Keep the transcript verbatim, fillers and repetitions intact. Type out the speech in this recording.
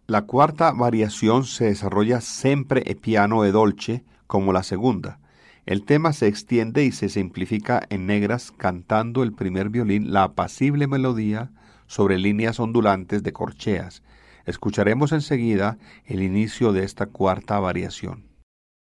La cuarta variación se desarrolla sempre e piano e dolce como la segunda. El tema se extiende y se simplifica en negras cantando el primer violín la apacible melodía sobre líneas ondulantes de corcheas. Escucharemos enseguida el inicio de esta cuarta variación.